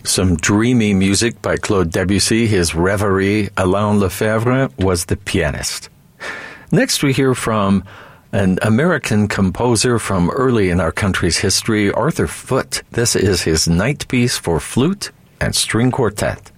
Some dreamy music by Claude Debussy. His Reverie. Alain Lefebvre was the pianist. Next, we hear from an American composer from early in our country's history, Arthur Foote. This is his Night Piece for Flute and String Quartet.